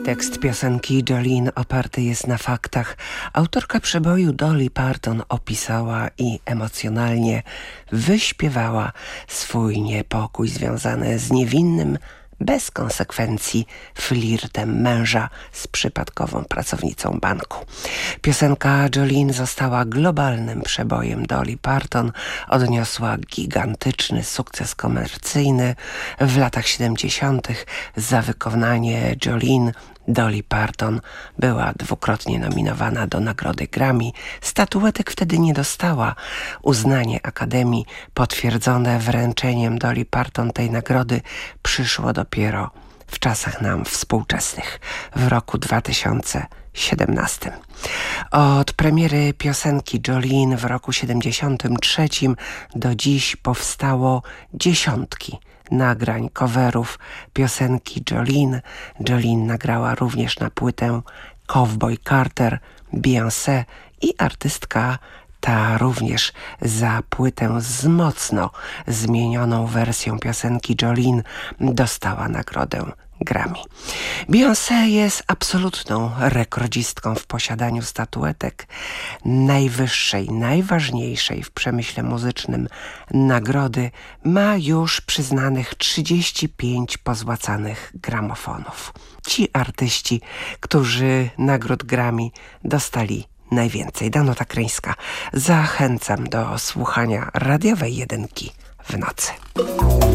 Tekst piosenki Jolene oparty jest na faktach. Autorka przeboju Dolly Parton opisała i emocjonalnie wyśpiewała swój niepokój związany z niewinnym, bez konsekwencji, flirtem męża z przypadkową pracownicą banku. Piosenka Jolene została globalnym przebojem Dolly Parton, odniosła gigantyczny sukces komercyjny. W latach 70. za wykonanie Jolene Dolly Parton była dwukrotnie nominowana do nagrody Grammy. Statuetek wtedy nie dostała. Uznanie Akademii potwierdzone wręczeniem Dolly Parton tej nagrody przyszło dopiero w czasach nam współczesnych, w roku 2017. Od premiery piosenki Jolene w roku 73 do dziś powstało dziesiątki nagrań, coverów piosenki Jolene. Jolene nagrała również na płytę Cowboy Carter, Beyoncé i artystka ta również za płytę z mocno zmienioną wersją piosenki Jolene dostała nagrodę Grammy. Beyoncé jest absolutną rekordzistką w posiadaniu statuetek, najwyższej, najważniejszej w przemyśle muzycznym nagrody. Ma już przyznanych 35 pozłacanych gramofonów. Ci artyści, którzy nagród Grammy dostali najwięcej. Danuta Kryńska. Zachęcam do słuchania radiowej jedynki w nocy.